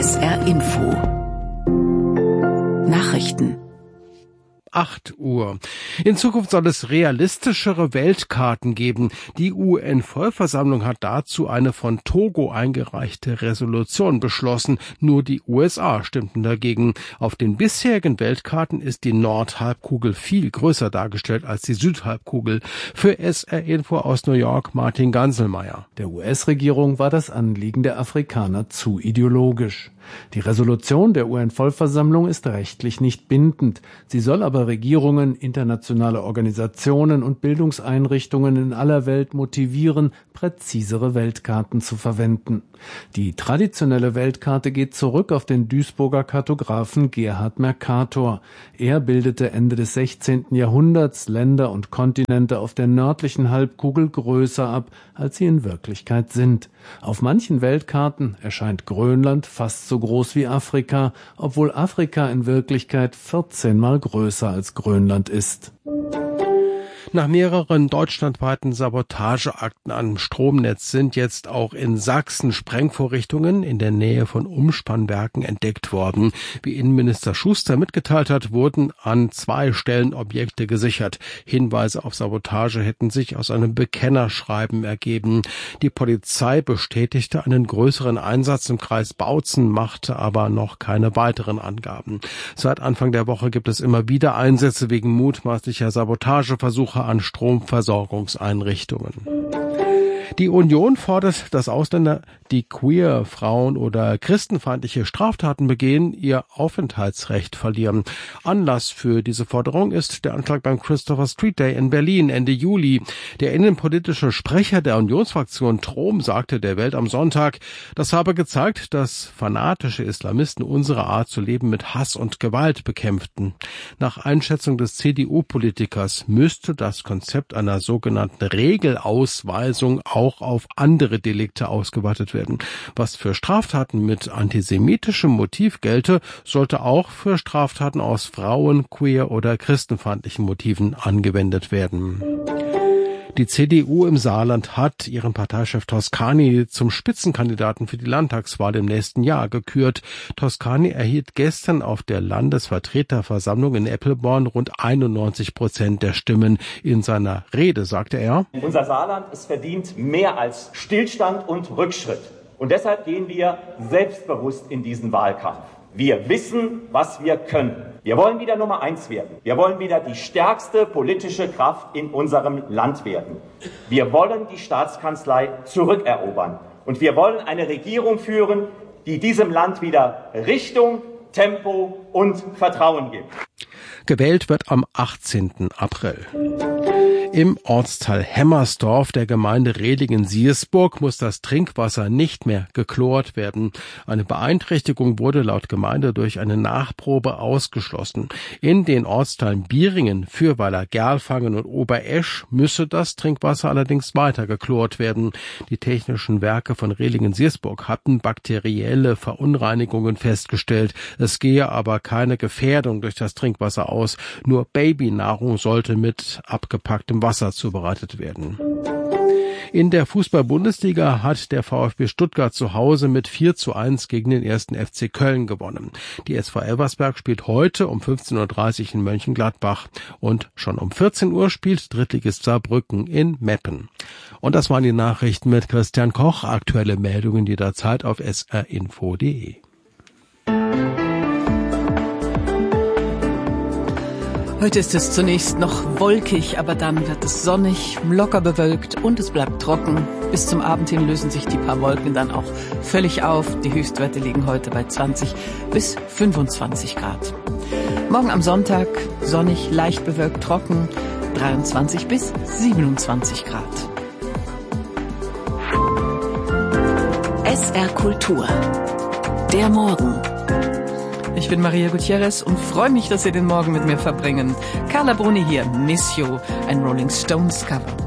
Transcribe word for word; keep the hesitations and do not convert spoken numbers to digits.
S R Info Nachrichten. acht Uhr. In Zukunft soll es realistischere Weltkarten geben. Die U N-Vollversammlung hat dazu eine von Togo eingereichte Resolution beschlossen. Nur die U S A stimmten dagegen. Auf den bisherigen Weltkarten ist die Nordhalbkugel viel größer dargestellt als die Südhalbkugel. Für S R Info aus New York Martin Ganselmeier. Der U S-Regierung war das Anliegen der Afrikaner zu ideologisch. Die Resolution der U N-Vollversammlung ist rechtlich nicht bindend. Sie soll aber Regierungen, internationale Organisationen und Bildungseinrichtungen in aller Welt motivieren, präzisere Weltkarten zu verwenden. Die traditionelle Weltkarte geht zurück auf den Duisburger Kartografen Gerhard Mercator. Er bildete Ende des sechzehnten Jahrhunderts Länder und Kontinente auf der nördlichen Halbkugel größer ab, als sie in Wirklichkeit sind. Auf manchen Weltkarten erscheint Grönland fast so groß wie Afrika, obwohl Afrika in Wirklichkeit vierzehnmal größer als Grönland ist. Nach mehreren deutschlandweiten Sabotageakten am Stromnetz sind jetzt auch in Sachsen Sprengvorrichtungen in der Nähe von Umspannwerken entdeckt worden. Wie Innenminister Schuster mitgeteilt hat, wurden an zwei Stellen Objekte gesichert. Hinweise auf Sabotage hätten sich aus einem Bekennerschreiben ergeben. Die Polizei bestätigte einen größeren Einsatz im Kreis Bautzen, machte aber noch keine weiteren Angaben. Seit Anfang der Woche gibt es immer wieder Einsätze wegen mutmaßlicher Sabotageversuche an Stromversorgungseinrichtungen. Die Union fordert, dass Ausländer, die queer, Frauen oder christenfeindliche Straftaten begehen, ihr Aufenthaltsrecht verlieren. Anlass für diese Forderung ist der Anschlag beim Christopher Street Day in Berlin Ende Juli. Der innenpolitische Sprecher der Unionsfraktion Trom sagte der Welt am Sonntag, das habe gezeigt, dass fanatische Islamisten unsere Art zu leben mit Hass und Gewalt bekämpften. Nach Einschätzung des C D U-Politikers müsste das Konzept einer sogenannten Regelausweisung auch auf andere Delikte ausgeweitet werden. Was für Straftaten mit antisemitischem Motiv gelte, sollte auch für Straftaten aus Frauen-, queer- oder christenfeindlichen Motiven angewendet werden. Die C D U im Saarland hat ihren Parteichef Toscani zum Spitzenkandidaten für die Landtagswahl im nächsten Jahr gekürt. Toscani erhielt gestern auf der Landesvertreterversammlung in Eppelborn rund einundneunzig Prozent der Stimmen. In seiner Rede sagte er: Unser Saarland ist verdient mehr als Stillstand und Rückschritt. Und deshalb gehen wir selbstbewusst in diesen Wahlkampf. Wir wissen, was wir können. Wir wollen wieder Nummer eins werden. Wir wollen wieder die stärkste politische Kraft in unserem Land werden. Wir wollen die Staatskanzlei zurückerobern. Und wir wollen eine Regierung führen, die diesem Land wieder Richtung, Tempo und Vertrauen gibt. Gewählt wird am achtzehnten April. Im Ortsteil Hemmersdorf der Gemeinde Redingen-Siersburg muss das Trinkwasser nicht mehr geklort werden. Eine Beeinträchtigung wurde laut Gemeinde durch eine Nachprobe ausgeschlossen. In den Ortsteilen Bieringen, Fürweiler, Gerlfangen und Oberesch müsse das Trinkwasser allerdings weiter geklort werden. Die technischen Werke von Redingen-Siersburg hatten bakterielle Verunreinigungen festgestellt. Es gehe aber keine Gefährdung durch das Trinkwasser aus. Nur Babynahrung sollte mit abgepacktem Wasser zubereitet werden. In der Fußball-Bundesliga hat der VfB Stuttgart zu Hause mit vier zu eins gegen den ersten F C Köln gewonnen. Die S V Elversberg spielt heute um fünfzehn Uhr dreißig in Mönchengladbach und schon um vierzehn Uhr spielt Drittligist Saarbrücken in Meppen. Und das waren die Nachrichten mit Christian Koch. Aktuelle Meldungen jederzeit auf s r info punkt d e. Heute ist es zunächst noch wolkig, aber dann wird es sonnig, locker bewölkt und es bleibt trocken. Bis zum Abend hin lösen sich die paar Wolken dann auch völlig auf. Die Höchstwerte liegen heute bei zwanzig bis fünfundzwanzig Grad. Morgen am Sonntag sonnig, leicht bewölkt, trocken, dreiundzwanzig bis siebenundzwanzig Grad. S R Kultur. Der Morgen. Ich bin Maria Gutierrez und freue mich, dass Sie den Morgen mit mir verbringen. Carla Bruni hier, Miss You, ein Rolling Stones Cover.